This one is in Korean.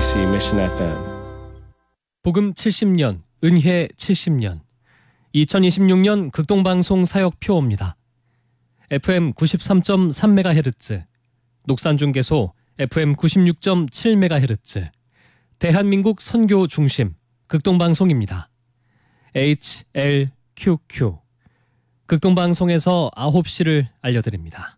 KBOC Mission FM. 복음 70년, 은혜 70년. 2026년 극동방송 사역표입니다. FM 93.3MHz, 녹산중개소 FM 96.7MHz, 대한민국 선교 중심 극동방송입니다. HLQQ. 극동방송에서 9시를 알려드립니다.